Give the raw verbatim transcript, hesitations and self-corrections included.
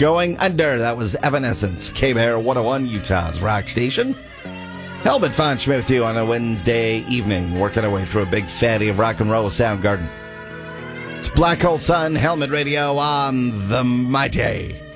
Going Under. That was Evanescence. K-Bear one oh one, Utah's rock station. Helmut von Schmidt with you on a Wednesday evening, working our way through a big fatty of rock and roll with Soundgarden. It's Black Hole Sun, Helmet Radio on the Mighty